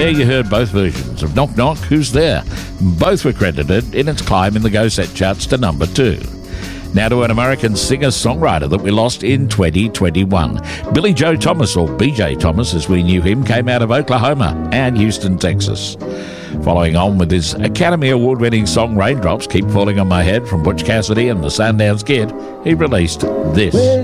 There you heard both versions of Knock Knock, Who's There? Both were credited in its climb in the Go Set charts to number 2. Now to an American singer-songwriter that we lost in 2021. Billy Joe Thomas, or BJ Thomas as we knew him, came out of Oklahoma and Houston, Texas. Following on with his Academy Award-winning song Raindrops Keep Falling on My Head from Butch Cassidy and the Sundance Kid, he released this.